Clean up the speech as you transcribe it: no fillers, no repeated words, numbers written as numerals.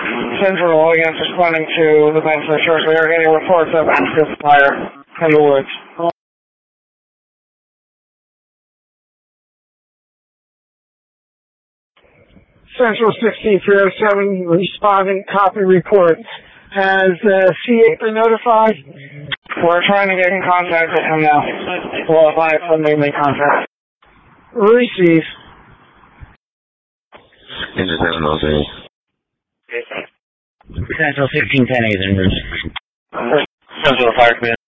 Central against responding to the events of the church. We are getting reports of active fire in the woods. Central 16307 responding, copy report. Has C8 been notified? We're trying to get in contact with him now. We'll apply for mainly contact. Receive. Engine 703. Central 1610 is in route. Central Fire Command.